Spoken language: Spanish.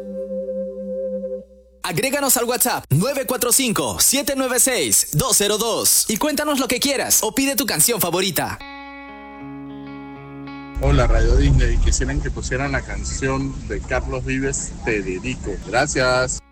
Agréganos al WhatsApp 945-796-202 y cuéntanos lo que quieras o pide tu canción favorita. Hola, Radio Disney. Quisieran que pusieran la canción de Carlos Vives, Te Dedico. Gracias.